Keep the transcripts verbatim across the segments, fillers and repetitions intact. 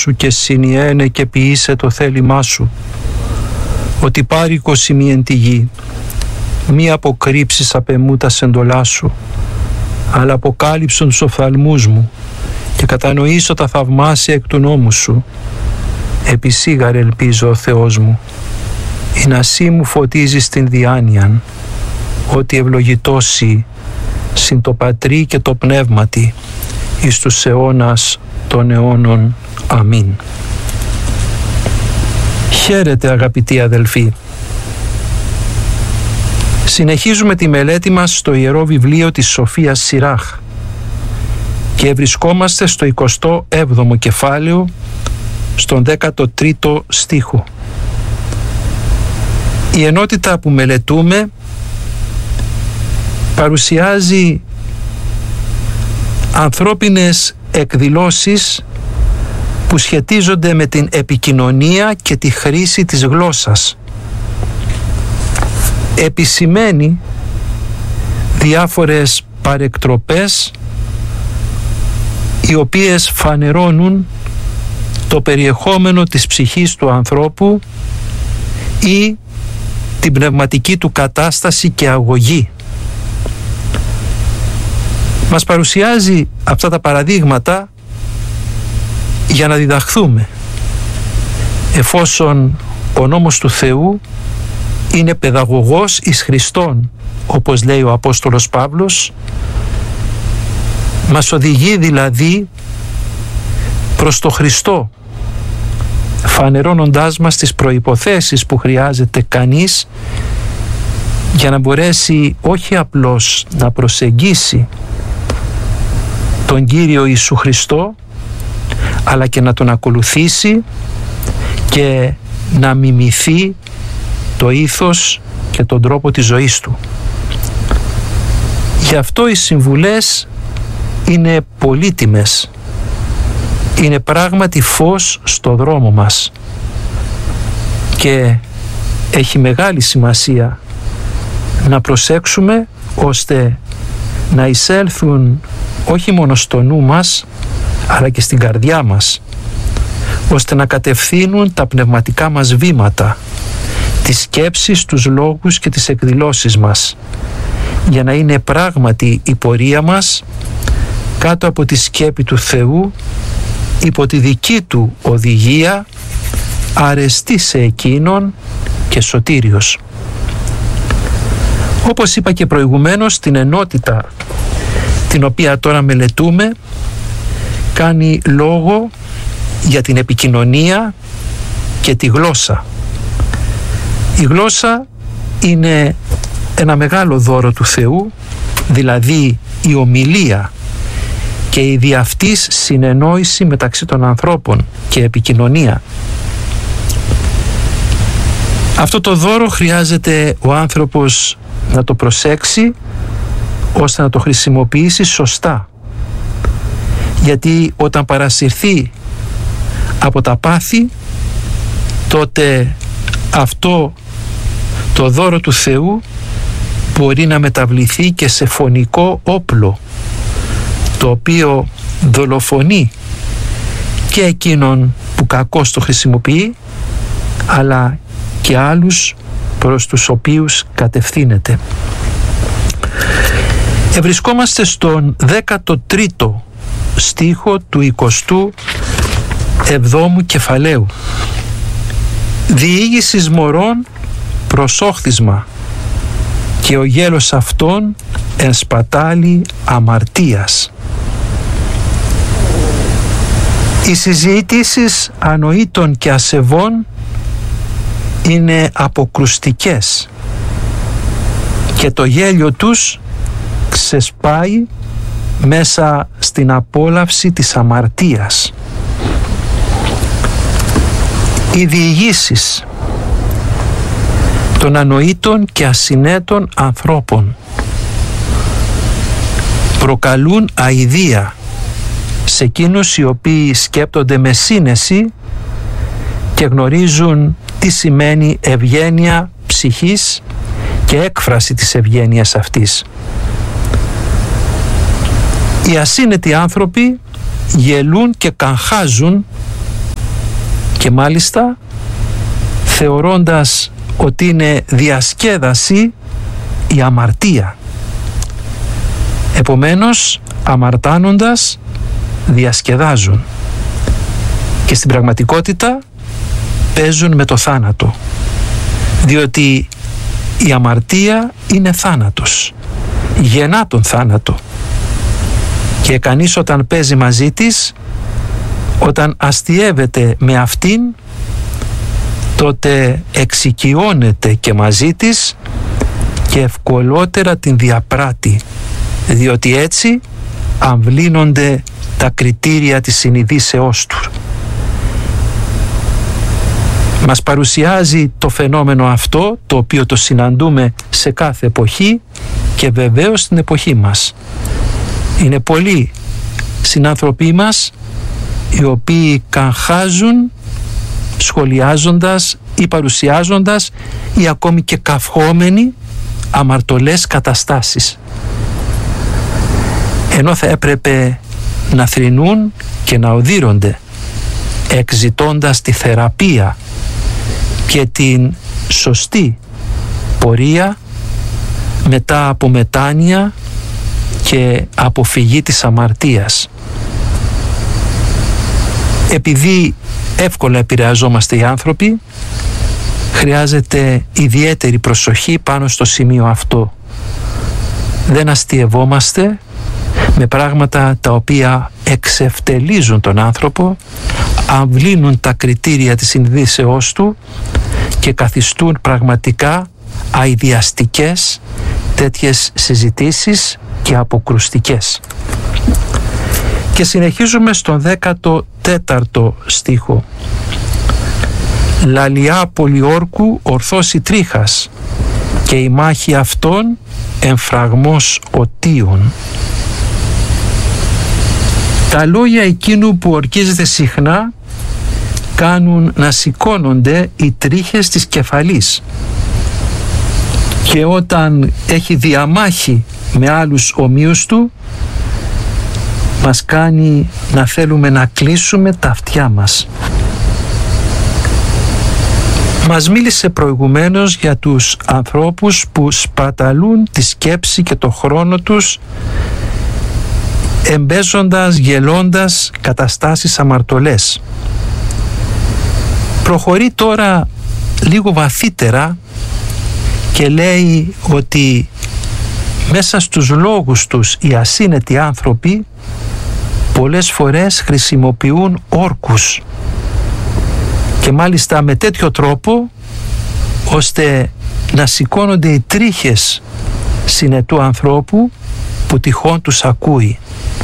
σου και συνιένε και ποιήσε το θέλημά σου. Ότι πάρικος ημί εν τη γη, μη αποκρύψεις απ' εμού τα σεντολά σου, αλλά αποκάλυψον τους οφθαλμούς μου και κατανοήσω τα θαυμάσια εκ του νόμου σου. Επισήγαρε ελπίζω ο Θεός μου, η νασί μου φωτίζεις την διάνοιαν, ότι ευλογητώσει συν το Πατρί και το Πνεύματι εις τους αιώνας των αιώνων. Αμήν. Χαίρετε αγαπητοί αδελφοί. Συνεχίζουμε τη μελέτη μας στο Ιερό Βιβλίο της Σοφίας Σιράχ και βρισκόμαστε στο εικοστό έβδομο κεφάλαιο, στον δέκατο τρίτο στίχο. Η ενότητα που μελετούμε παρουσιάζει ανθρώπινες εκδηλώσεις που σχετίζονται με την επικοινωνία και τη χρήση της γλώσσας. Επισημαίνει διάφορες παρεκτροπές οι οποίες φανερώνουν το περιεχόμενο της ψυχής του ανθρώπου ή την πνευματική του κατάσταση και αγωγή. Μας παρουσιάζει αυτά τα παραδείγματα για να διδαχθούμε, εφόσον ο νόμος του Θεού είναι παιδαγωγός εις Χριστόν, όπως λέει ο Απόστολος Παύλος, μας οδηγεί δηλαδή προς το Χριστό, φανερώνοντάς μας τις προϋποθέσεις που χρειάζεται κανείς για να μπορέσει όχι απλώς να προσεγγίσει τον Κύριο Ιησού Χριστό, αλλά και να τον ακολουθήσει και να μιμηθεί το ήθος και τον τρόπο της ζωής του. Γι' αυτό οι συμβουλές είναι πολύτιμες. Είναι πράγματι φως στο δρόμο μας και έχει μεγάλη σημασία να προσέξουμε ώστε να εισέλθουν όχι μόνο στο νου μας αλλά και στην καρδιά μας, ώστε να κατευθύνουν τα πνευματικά μας βήματα, τις σκέψεις, τους λόγους και τις εκδηλώσεις μας, για να είναι πράγματι η πορεία μας κάτω από τη σκέπη του Θεού, υπό τη δική του οδηγία, αρεστή σε εκείνον και σωτήριος. Όπως είπα και προηγουμένως, την ενότητα την οποία τώρα μελετούμε κάνει λόγο για την επικοινωνία και τη γλώσσα. Η γλώσσα είναι ένα μεγάλο δώρο του Θεού, δηλαδή η ομιλία και η δι' αυτής συνεννόηση μεταξύ των ανθρώπων και επικοινωνία. Αυτό το δώρο χρειάζεται ο άνθρωπος να το προσέξει ώστε να το χρησιμοποιήσει σωστά. Γιατί όταν παρασυρθεί από τα πάθη, τότε αυτό το δώρο του Θεού μπορεί να μεταβληθεί και σε φωνικό όπλο, το οποίο δολοφονεί και εκείνον που κακώς το χρησιμοποιεί, αλλά και άλλους προς τους οποίους κατευθύνεται. Ευρισκόμαστε στον δέκατο τρίτο στίχο του εικοστού εβδόμου κεφαλαίου. Διήγησης μωρών προσόχθισμα και ο γέλος αυτών εν σπατάλη αμαρτίας. Οι συζητήσεις ανοήτων και ασεβών είναι αποκρουστικές και το γέλιο τους ξεσπάει μέσα στην απόλαυση της αμαρτίας. Οι διηγήσεις των ανοήτων και ασυνέτων ανθρώπων προκαλούν αηδία σε εκείνους οι οποίοι σκέπτονται με σύνεση και γνωρίζουν τι σημαίνει ευγένεια ψυχής και έκφραση της ευγένειας αυτής. Οι ασύνετοι άνθρωποι γελούν και καγχάζουν και μάλιστα θεωρώντας ότι είναι διασκέδαση η αμαρτία. Επομένως, αμαρτάνοντας διασκεδάζουν και στην πραγματικότητα παίζουν με το θάνατο, διότι η αμαρτία είναι θάνατος, γεννά τον θάνατο, και κανείς όταν παίζει μαζί της, όταν αστιεύεται με αυτήν, τότε εξοικειώνεται και μαζί της και ευκολότερα την διαπράττει, διότι έτσι αμβλύνονται τα κριτήρια της συνειδήσεώς του. Μας παρουσιάζει το φαινόμενο αυτό, το οποίο το συναντούμε σε κάθε εποχή και βεβαίως στην εποχή μας. Είναι πολλοί συνάνθρωποι μας οι οποίοι καγχάζουν σχολιάζοντας ή παρουσιάζοντας ή ακόμη και καυχόμενοι αμαρτωλές καταστάσεις, ενώ θα έπρεπε να θρηνούν και να οδύρονται εξητώντας τη θεραπεία και την σωστή πορεία μετά από μετάνοια και αποφυγή της αμαρτίας. Επειδή εύκολα επηρεαζόμαστε οι άνθρωποι, χρειάζεται ιδιαίτερη προσοχή πάνω στο σημείο αυτό. Δεν αστιευόμαστε με πράγματα τα οποία εξευτελίζουν τον άνθρωπο, αμβλύνουν τα κριτήρια της συνειδήσεώς του και καθιστούν πραγματικά αηδιαστικές τέτοιες συζητήσεις και αποκρουστικές. Και συνεχίζουμε στον δέκατο τέταρτο στίχο. «Λαλιά πολιόρκου ορθώσει τρίχας και η μάχη αυτών εμφραγμός οτίων». Τα λόγια εκείνου που ορκίζεται συχνά κάνουν να σηκώνονται οι τρίχες της κεφαλής, και όταν έχει διαμάχη με άλλους ομοίους του, μας κάνει να θέλουμε να κλείσουμε τα αυτιά μας. Μας μίλησε προηγουμένως για τους ανθρώπους που σπαταλούν τη σκέψη και το χρόνο τους εμπέζοντας, γελώντας καταστάσεις αμαρτωλές. Προχωρεί τώρα λίγο βαθύτερα και λέει ότι μέσα στους λόγους τους οι ασύνετοι άνθρωποι πολλές φορές χρησιμοποιούν όρκους, και μάλιστα με τέτοιο τρόπο ώστε να σηκώνονται οι τρίχες συνετού ανθρώπου που τυχόν τους ακούει.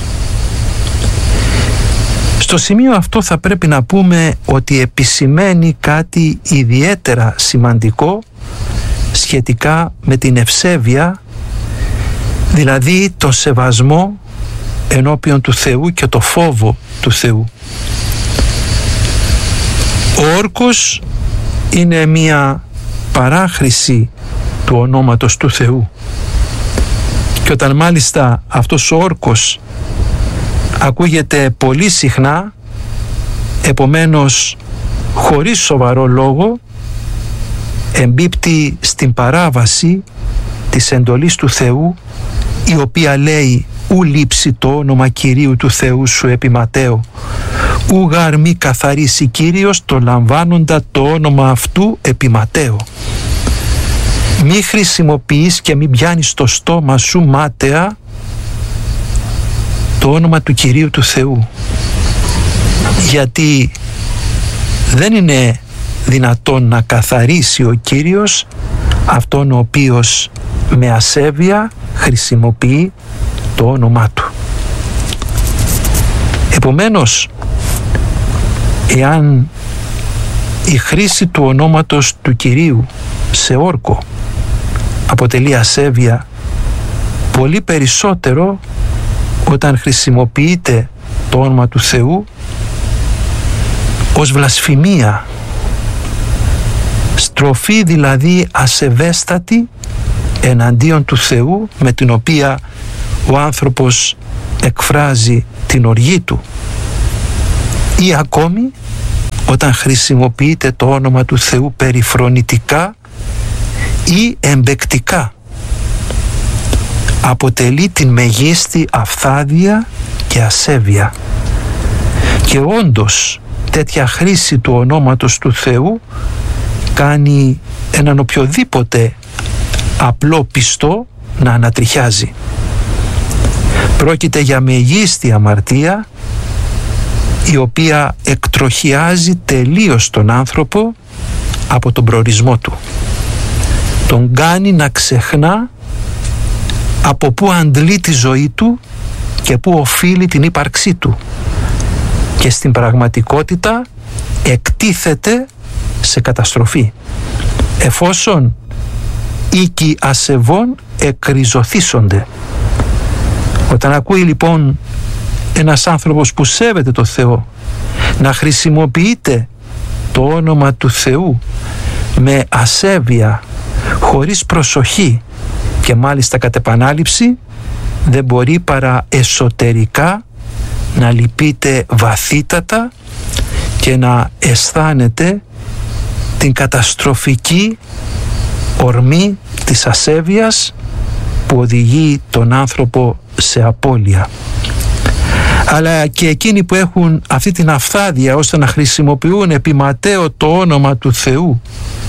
Στο σημείο αυτό θα πρέπει να πούμε ότι επισημαίνει κάτι ιδιαίτερα σημαντικό σχετικά με την ευσέβεια, δηλαδή το σεβασμό ενώπιον του Θεού και το φόβο του Θεού. Ο όρκος είναι μια παράχρηση του ονόματος του Θεού, και όταν μάλιστα αυτός ο όρκος ακούγεται πολύ συχνά, επομένως χωρίς σοβαρό λόγο, εμπίπτει στην παράβαση της εντολής του Θεού, η οποία λέει «Ου λείψει το όνομα Κυρίου του Θεού σου επί Ματέο, ου γαρ μη καθαρίσει Κύριος το λαμβάνοντα το όνομα αυτού επί Ματέο». Μη χρησιμοποιείς και μη πιάνεις στο στόμα σου μάταια το όνομα του Κυρίου του Θεού, γιατί δεν είναι δυνατόν να καθαρίσει ο Κύριος αυτόν ο οποίος με ασέβεια χρησιμοποιεί το όνομά του. Επομένως, εάν η χρήση του ονόματος του Κυρίου σε όρκο αποτελεί ασέβεια, πολύ περισσότερο όταν χρησιμοποιείται το όνομα του Θεού ως βλασφημία, στροφή δηλαδή ασεβέστατη εναντίον του Θεού, με την οποία ο άνθρωπος εκφράζει την οργή του, ή ακόμη όταν χρησιμοποιείται το όνομα του Θεού περιφρονητικά ή εμπεκτικά. Αποτελεί την μεγίστη αυθάδεια και ασέβεια. Και όντως τέτοια χρήση του ονόματος του Θεού κάνει έναν οποιοδήποτε απλό πιστό να ανατριχιάζει. Πρόκειται για μεγίστη αμαρτία, η οποία εκτροχιάζει τελείως τον άνθρωπο από τον προορισμό του. Τον κάνει να ξεχνά από πού αντλεί τη ζωή του και πού οφείλει την ύπαρξή του, και στην πραγματικότητα εκτίθεται σε καταστροφή, εφόσον οίκοι ασεβών εκριζωθήσονται. Όταν ακούει λοιπόν ένας άνθρωπος που σέβεται το Θεό να χρησιμοποιείται το όνομα του Θεού με ασέβεια, χωρίς προσοχή και μάλιστα κατ' επανάληψη, δεν μπορεί παρά εσωτερικά να λυπείται βαθύτατα και να αισθάνεται την καταστροφική ορμή της ασέβειας που οδηγεί τον άνθρωπο σε απώλεια. Αλλά και εκείνοι που έχουν αυτή την αυθάδεια ώστε να χρησιμοποιούν επιματέω το όνομα του Θεού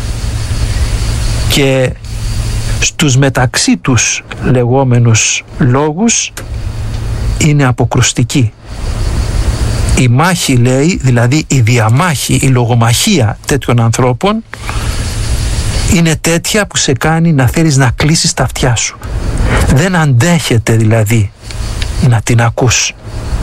και στους μεταξύ τους λεγόμενους λόγους, είναι αποκρουστικοί. Η μάχη, λέει, δηλαδή η διαμάχη, η λογομαχία τέτοιων ανθρώπων είναι τέτοια που σε κάνει να θέλεις να κλείσεις τα αυτιά σου. Δεν αντέχεται δηλαδή να την ακούς.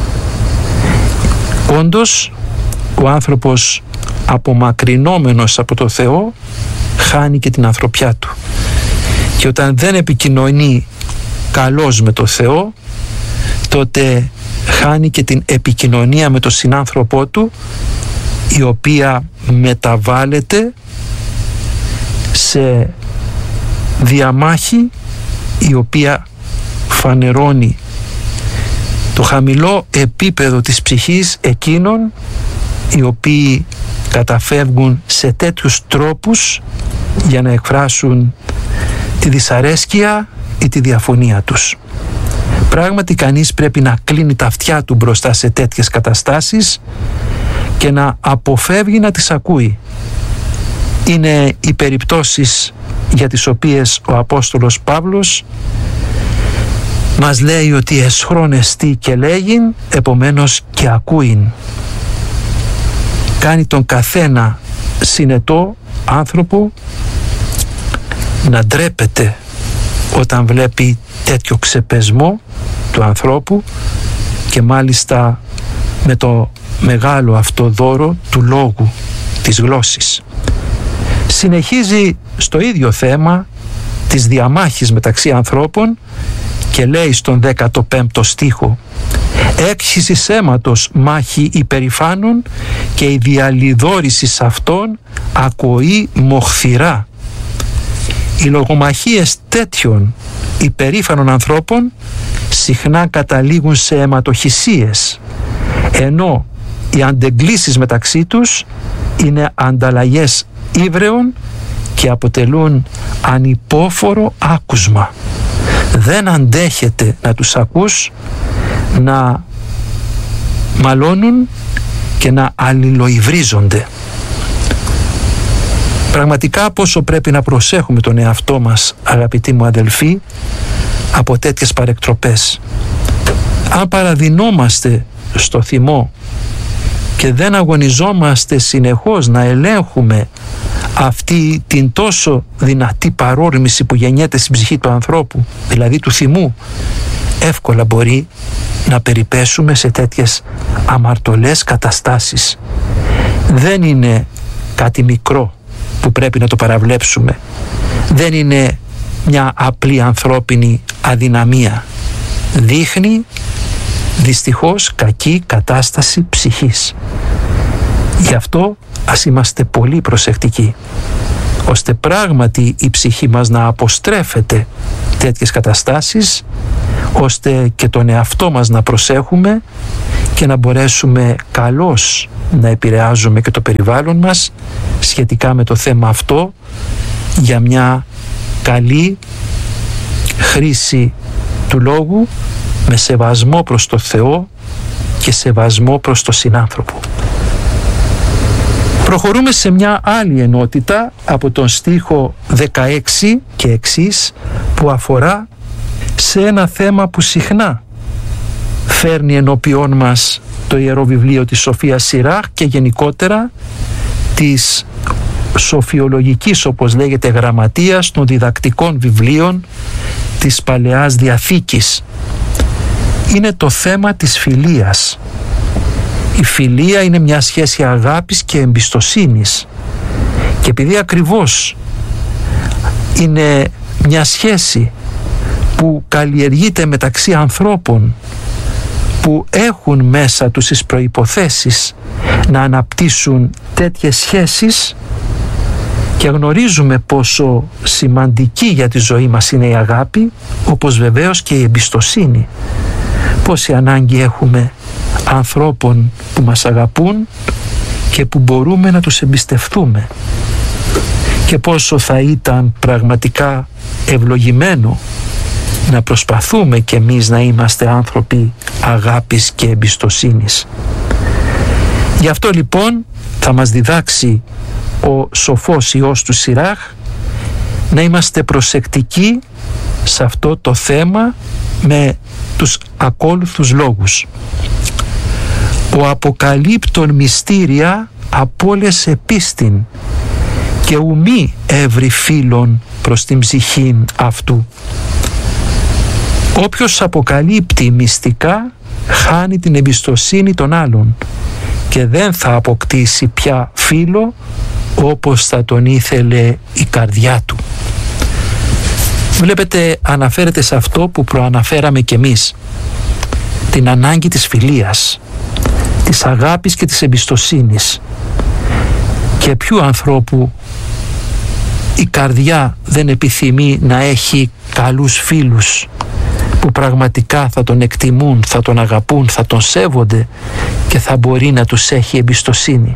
Όντως, ο άνθρωπος απομακρυνόμενος από το Θεό χάνει και την ανθρωπιά του. Και όταν δεν επικοινωνεί καλώς με το Θεό, τότε χάνει και την επικοινωνία με τον συνάνθρωπό του, η οποία μεταβάλλεται σε διαμάχη η οποία φανερώνει το χαμηλό επίπεδο της ψυχής εκείνων οι οποίοι καταφεύγουν σε τέτοιους τρόπους για να εκφράσουν τη δυσαρέσκεια ή τη διαφωνία τους. Πράγματι, κανείς πρέπει να κλείνει τα αυτιά του μπροστά σε τέτοιες καταστάσεις και να αποφεύγει να τις ακούει. Είναι οι περιπτώσεις για τις οποίες ο Απόστολος Παύλος μας λέει ότι εσχρόν εστί και λέγειν, επομένως και ακούειν. Κάνει τον καθένα συνετό άνθρωπο να ντρέπεται όταν βλέπει τέτοιο ξεπεσμό του ανθρώπου, και μάλιστα με το μεγάλο αυτό δώρο του λόγου, της γλώσσης. Συνεχίζει στο ίδιο θέμα της διαμάχης μεταξύ ανθρώπων και λέει στον δέκατο πέμπτο στίχο: «Έκχυσης αίματος μάχη υπερηφάνων και η διαλιδόρησης αυτών ακοή μοχθηρά». Οι λογομαχίες τέτοιων υπερήφανων ανθρώπων συχνά καταλήγουν σε αιματοχυσίες, ενώ οι αντεγκλήσεις μεταξύ τους είναι ανταλλαγές ύβρεων και αποτελούν ανυπόφορο άκουσμα. Δεν αντέχεται να τους ακούς να μαλώνουν και να αλληλοϊβρίζονται. Πραγματικά πόσο πρέπει να προσέχουμε τον εαυτό μας, αγαπητοί μου αδελφοί, από τέτοιες παρεκτροπές. Αν παραδεινόμαστε στο θυμό και δεν αγωνιζόμαστε συνεχώς να ελέγχουμε αυτή την τόσο δυνατή παρόρμηση που γεννιέται στην ψυχή του ανθρώπου, δηλαδή του θυμού, εύκολα μπορεί να περιπέσουμε σε τέτοιες αμαρτωλές καταστάσεις. Δεν είναι κάτι μικρό που πρέπει να το παραβλέψουμε. Δεν είναι μια απλή ανθρώπινη αδυναμία. Δείχνει δυστυχώς κακή κατάσταση ψυχής. Γι' αυτό ας είμαστε πολύ προσεκτικοί. ώστε πράγματι η ψυχή μας να αποστρέφεται τέτοιες καταστάσεις, ώστε και τον εαυτό μας να προσέχουμε και να μπορέσουμε καλώς να επηρεάζουμε και το περιβάλλον μας σχετικά με το θέμα αυτό, για μια καλή χρήση του λόγου με σεβασμό προς το Θεό και σεβασμό προς το συνάνθρωπο. Προχωρούμε σε μια άλλη ενότητα από τον στίχο δεκαέξι και εξής, που αφορά σε ένα θέμα που συχνά φέρνει ενώπιόν μας το Ιερό Βιβλίο της Σοφίας Σιράχ και γενικότερα της σοφιολογικής, όπως λέγεται, γραμματείας των διδακτικών βιβλίων της Παλαιάς Διαθήκης. Είναι το θέμα της φιλίας. Η φιλία είναι μια σχέση αγάπης και εμπιστοσύνης, και επειδή ακριβώς είναι μια σχέση που καλλιεργείται μεταξύ ανθρώπων που έχουν μέσα τους τις προϋποθέσεις να αναπτύσσουν τέτοιες σχέσεις, και γνωρίζουμε πόσο σημαντική για τη ζωή μας είναι η αγάπη, όπως βεβαίως και η εμπιστοσύνη. Πόση ανάγκη έχουμε ανθρώπων που μας αγαπούν και που μπορούμε να τους εμπιστευτούμε, και πόσο θα ήταν πραγματικά ευλογημένο να προσπαθούμε κι εμείς να είμαστε άνθρωποι αγάπης και εμπιστοσύνης. Γι' αυτό λοιπόν θα μας διδάξει ο σοφός Υιός του Σιράχ να είμαστε προσεκτικοί σε αυτό το θέμα με τους ακόλουθους λόγους. Ο αποκαλύπτων μυστήρια απόλεσε πίστην και ουμή έβρι φίλων προς την ψυχήν αυτού. Όποιος αποκαλύπτει μυστικά χάνει την εμπιστοσύνη των άλλων και δεν θα αποκτήσει πια φίλο όπως θα τον ήθελε η καρδιά του. Βλέπετε, αναφέρεται σε αυτό που προαναφέραμε κι εμείς, την ανάγκη της φιλίας, της αγάπης και της εμπιστοσύνης. Και ποιου ανθρώπου η καρδιά δεν επιθυμεί να έχει καλούς φίλους που πραγματικά θα τον εκτιμούν, θα τον αγαπούν, θα τον σέβονται και θα μπορεί να τους έχει εμπιστοσύνη.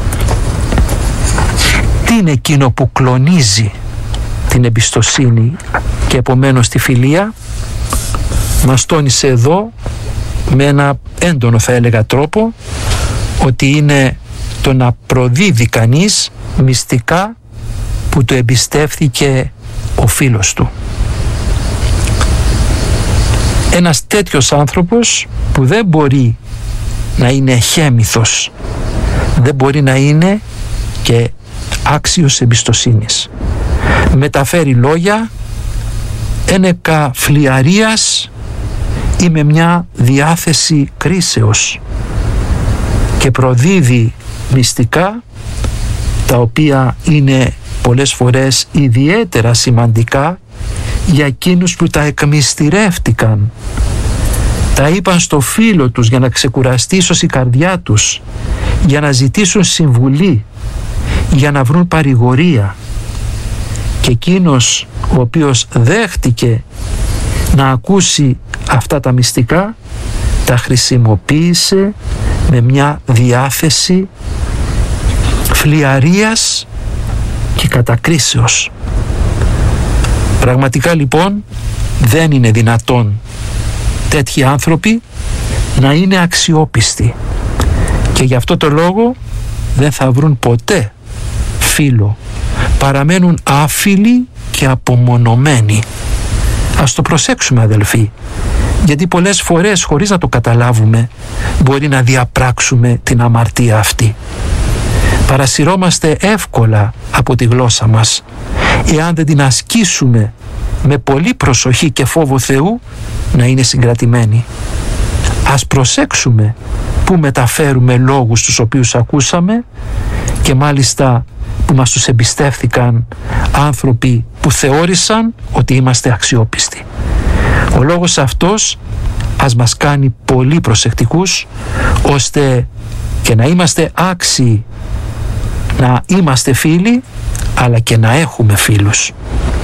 Τι είναι εκείνο που κλονίζει την εμπιστοσύνη και επομένως τη φιλία? Μας τόνισε εδώ με ένα έντονο, θα έλεγα, τρόπο, ότι είναι το να προδίδει κανείς μυστικά που το εμπιστεύθηκε ο φίλος του. Ένας τέτοιος άνθρωπος που δεν μπορεί να είναι χέμηθος, δεν μπορεί να είναι και άξιος εμπιστοσύνης. Μεταφέρει λόγια ένεκα φλιαρίας ή με μια διάθεση κρίσεως και προδίδει μυστικά τα οποία είναι πολλές φορές ιδιαίτερα σημαντικά για εκείνους που τα εκμυστηρεύτηκαν. Τα είπαν στο φίλο τους για να ξεκουραστεί ίσως η καρδιά τους, για να ζητήσουν συμβουλή, για να βρουν παρηγορία. Και εκείνος ο οποίος δέχτηκε να ακούσει αυτά τα μυστικά, τα χρησιμοποίησε με μια διάθεση φλιαρίας και κατακρίσεως. Πραγματικά λοιπόν δεν είναι δυνατόν τέτοιοι άνθρωποι να είναι αξιόπιστοι, και γι' αυτό το λόγο δεν θα βρουν ποτέ φίλο, παραμένουν άφιλοι και απομονωμένοι. Ας το προσέξουμε, αδελφοί, γιατί πολλές φορές χωρίς να το καταλάβουμε μπορεί να διαπράξουμε την αμαρτία αυτή. Παρασυρώμαστε εύκολα από τη γλώσσα μας εάν δεν την ασκήσουμε με πολύ προσοχή και φόβο Θεού να είναι συγκρατημένη. Ας προσέξουμε που μεταφέρουμε λόγους τους οποίους ακούσαμε, και μάλιστα που μας τους εμπιστεύθηκαν άνθρωποι που θεώρησαν ότι είμαστε αξιόπιστοι. Ο λόγος αυτός ας μας κάνει πολύ προσεκτικούς, ώστε και να είμαστε άξιοι να είμαστε φίλοι, αλλά και να έχουμε φίλους.